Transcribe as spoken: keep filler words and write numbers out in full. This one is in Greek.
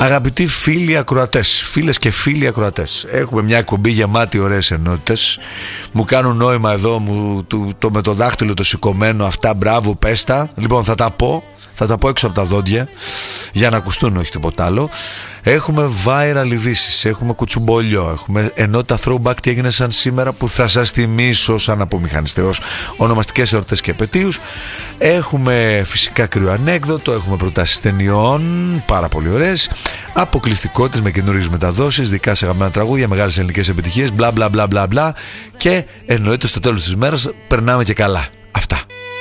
Αγαπητοί φίλοι ακροατές, φίλες και φίλοι ακροατές, έχουμε μια εκπομπή γεμάτη ωραίες ενότητες. Μου κάνουν νόημα εδώ μου, το, το με το δάχτυλο το σηκωμένο, αυτά μπράβο πέστα. Λοιπόν, θα τα πω, θα τα πω έξω από τα δόντια για να ακουστούν, όχι τίποτα άλλο. Έχουμε viral ειδήσεις, έχουμε κουτσουμπολιό, έχουμε ενότητα throwback τι έγινε σαν σήμερα που θα σας θυμίσω σαν απομηχανιστέως ονομαστικές εορτές και επετείους. Έχουμε φυσικά κρυοανέκδοτο, έχουμε προτάσεις ταινιών, πάρα πολύ ωραίες, αποκλειστικότητες με καινούριες μεταδόσεις, δικά σε αγαπημένα τραγούδια, μεγάλες ελληνικές επιτυχίες, μπλα μπλα μπλα μπλα μπλα, και εννοείται στο τέλος της μέρας περνάμε και καλά.